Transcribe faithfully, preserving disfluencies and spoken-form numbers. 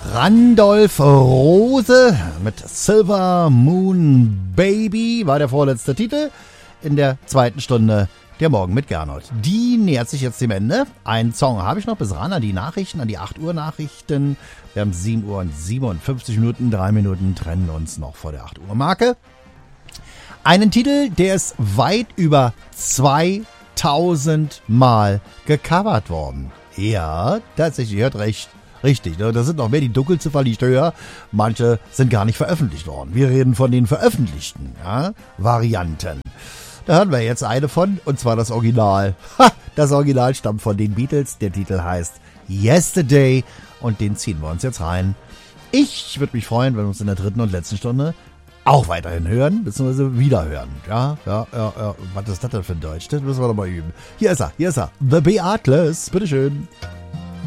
Randolph Rose mit Silver Moon Baby war der vorletzte Titel in der zweiten Stunde der Morgen mit Gernot. Die nähert sich jetzt dem Ende. Einen Song habe ich noch bis ran an die Nachrichten, an die acht Uhr Nachrichten. Wir haben sieben Uhr und siebenundfünfzig Minuten, drei Minuten trennen uns noch vor der acht Uhr Marke. Einen Titel, der ist weit über zweitausend Mal gecovert worden. Ja, tatsächlich, ihr hört recht. Richtig, ne? Das sind noch mehr die Dunkelziffer, die ich höre. Manche sind gar nicht veröffentlicht worden. Wir reden von den veröffentlichten, ja, Varianten. Da hören wir jetzt eine von, und zwar das Original. Ha, das Original stammt von den Beatles. Der Titel heißt Yesterday und den ziehen wir uns jetzt rein. Ich würde mich freuen, wenn wir uns in der dritten und letzten Stunde auch weiterhin hören, beziehungsweise wieder hören. Ja, ja, ja, ja. Was ist das denn für ein Deutsch? Das müssen wir doch mal üben. Hier ist er, hier ist er. The Beatles. Bitteschön.